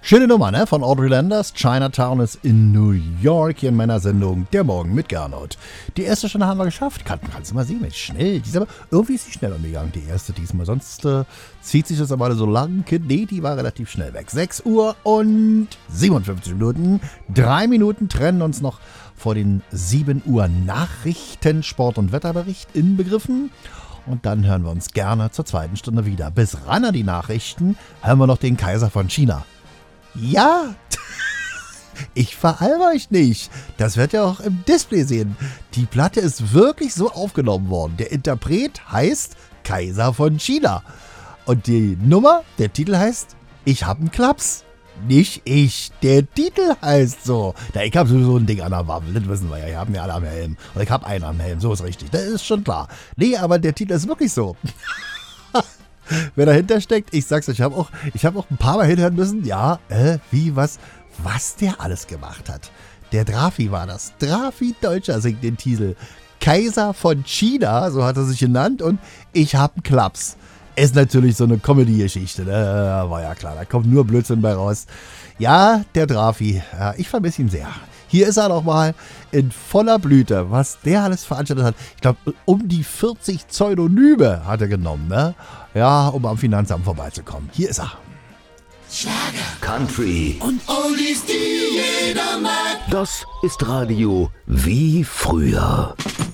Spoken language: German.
Schöne Nummer, ne? Von Audrey Landers. Chinatown ist in New York, hier in meiner Sendung Der Morgen mit Gernot. Die erste Stunde haben wir geschafft. Kannst du mal sehen, Mensch, schnell. Irgendwie ist sie schnell umgegangen, die erste diesmal. Sonst zieht sich das aber so lang. Nee, die war relativ schnell weg. 6 Uhr und 57 Minuten. 3 Minuten trennen uns noch vor den 7 Uhr Nachrichten, Sport- und Wetterbericht inbegriffen. Und dann hören wir uns gerne zur zweiten Stunde wieder. Bis ran an die Nachrichten hören wir noch den Kaiser von China. Ja, ich veralber euch nicht. Das werdet ihr auch im Display sehen. Die Platte ist wirklich so aufgenommen worden. Der Interpret heißt Kaiser von China. Und die Nummer, der Titel heißt Ich hab 'n Klaps. Nicht ich, der Titel heißt so. Ich habe sowieso ein Ding an der Waffel, das wissen wir ja. Wir haben ja alle am Helm. Und ich habe einen am Helm, so ist richtig. Das ist schon klar. Nee, aber der Titel ist wirklich so. Wer dahinter steckt, ich sag's euch, ich hab auch ein paar Mal hinhören müssen. Ja, was der alles gemacht hat. Der Drafi war das. Drafi Deutscher singt den Titel. Kaiser von China, so hat er sich genannt. Und ich hab 'n Klaps. Ist natürlich so eine Comedy-Geschichte, ne? War ja klar, da kommt nur Blödsinn bei raus. Ja, der Drafi, ja, ich vermisse ihn sehr. Hier ist er nochmal in voller Blüte, was der alles veranstaltet hat. Ich glaube, um die 40 Pseudonyme hat er genommen, ne? Ja, um am Finanzamt vorbeizukommen. Hier ist er. Schlager, Country und Oldies, die jeder mag. Das ist Radio wie früher.